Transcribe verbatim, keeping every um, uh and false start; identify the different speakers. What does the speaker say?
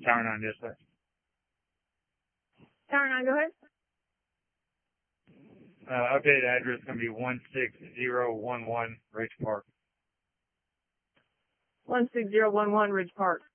Speaker 1: Tower nine, yes, sir.
Speaker 2: Tower nine, go ahead.
Speaker 1: Uh, updated address is going to be one six zero one one Ridge Park.
Speaker 2: one six zero one one Ridge Park.